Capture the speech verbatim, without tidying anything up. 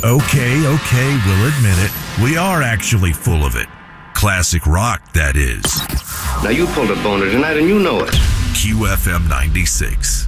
Okay, okay, we'll admit it. We are actually full of it. Classic rock, that is. Now you pulled a boner tonight and you know it. Q F M ninety-six.